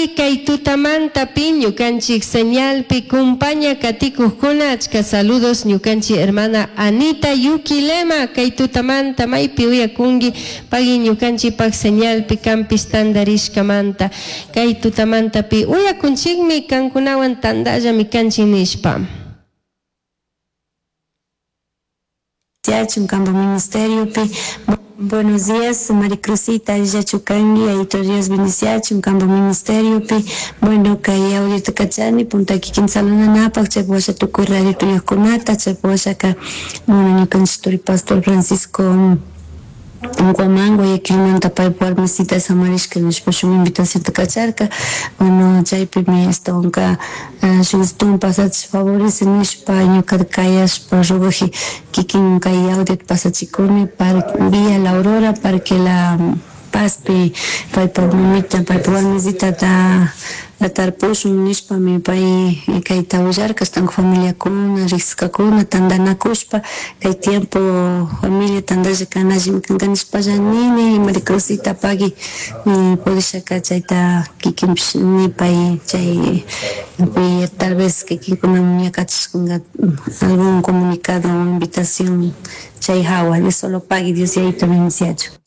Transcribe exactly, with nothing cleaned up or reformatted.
pagi kay tutamanta pi ñukanchik señalpi kumpaña katikuqkuna achka saludos ñukanchik hermana Anita Yukilema kay tutamanta maypi uyakungi pagi ñukanchik pak señalpi kampis tandarishkamanta kay tutamanta pi uyakunchikmi kankunawan tandalla mikanchik nishpa. Un campo ministerio pi. Buenos días, Maricruzita, ya chukangi, editorias Viniciachi, un campo ministerio pi. Bueno, kay ahorita kachani, punta kikin salona napak, chepuasha tuku radio tuyo kunata, chepuasha ka, bueno, ñukanchik pastor Francisco Guamango y aquí manta para poder mesita esa marisca nos puso una invitación de cacharca bueno ya primero esto nunca yo estoy un pasado favores en España cada calles por roboji que quien caía de pasachicone para vía la aurora para que la paspe para por momento para poder mesita da la tarpus un nispa mi pai kay tawjar que están familia con risca con tandana kuspa kay tiempo familia tandaje kanajim kan nispa janini Maricruzita pagi ni podisha kachaita kikim ni pai chay y tal vez que con una cachis con algún comunicado o invitación chay hawa de solo pagi Dios y ahí también se ha hecho.